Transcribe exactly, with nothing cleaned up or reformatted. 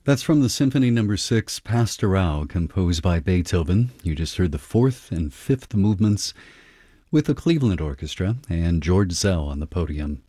That's from the Symphony Number Six, Pastoral, composed by Beethoven. You just heard the fourth and fifth movements with the Cleveland Orchestra and George Zell on the podium.